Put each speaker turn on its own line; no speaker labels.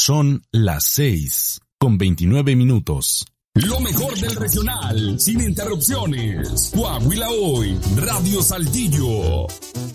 Son las 6:29.
Lo mejor del regional, sin interrupciones. Coahuila Hoy, Radio Saltillo.